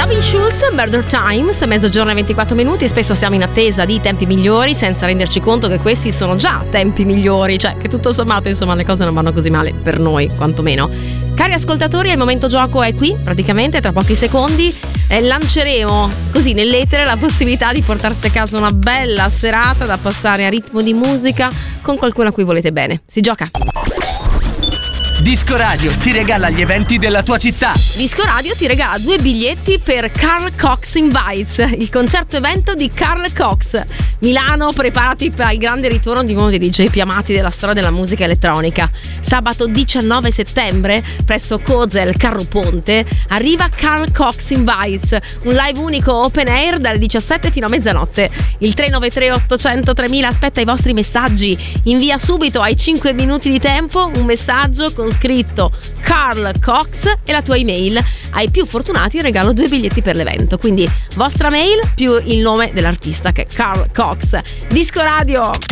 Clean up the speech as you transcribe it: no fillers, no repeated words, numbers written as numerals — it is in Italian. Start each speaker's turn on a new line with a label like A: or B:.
A: Robin Schulz, Murder Times, mezzogiorno e 24 minuti. Spesso siamo in attesa di tempi migliori senza renderci conto che questi sono già tempi migliori, cioè che tutto sommato insomma le cose non vanno così male per noi quantomeno. Cari ascoltatori, il momento gioco è qui, praticamente tra pochi secondi lanceremo così nell'etere la possibilità di portarsi a casa una bella serata da passare a ritmo di musica con qualcuno a cui volete bene. Si gioca!
B: Disco Radio ti regala gli eventi della tua città.
A: Disco Radio ti regala 2 biglietti per Carl Cox Invites, il concerto evento di Carl Cox. Milano, preparati per il grande ritorno di uno dei DJ più amati della storia della musica elettronica. Sabato 19 settembre, presso Kozel Carro Ponte, arriva Carl Cox Invites, un live unico open air dalle 17 fino a mezzanotte. Il 393 800 3000 aspetta i vostri messaggi. Invia subito, hai 5 minuti di tempo, un messaggio con scritto Carl Cox e la tua email. Ai più fortunati regalo 2 biglietti per l'evento, quindi vostra mail più il nome dell'artista che è Carl Cox. Disco Radio.